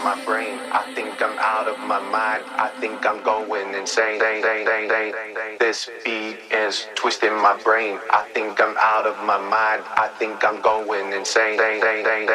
my brain. I think I'm out of my mind. I think I'm going insane. This beat is twisting my brain. I think I'm out of my mind. I think I'm going insane.